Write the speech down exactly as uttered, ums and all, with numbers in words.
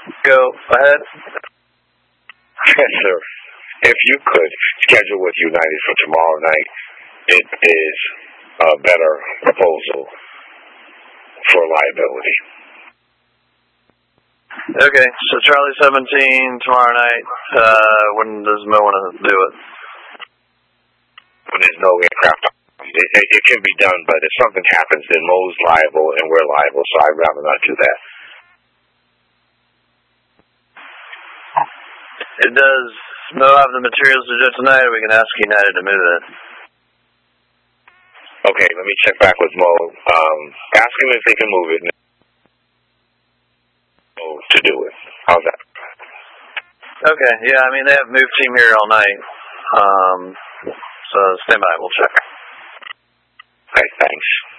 Go ahead. Yes, sir. If you could schedule with United for tomorrow night, it is a better proposal for liability. Okay, so Charlie seventeen tomorrow night. Uh, when does Mo want to do it? When there's no aircraft, it, it, it can be done, but if something happens, then Mo's liable and we're liable, so I'd rather not do that. It does Mo have the materials to do it tonight, or we can ask United to move it? Okay, let me check back with Mo. Um, ask him if they can move it. To do it. How's that? Okay, yeah, I mean, they have move team here all night. Um, so stand by, we'll check. Okay, thanks.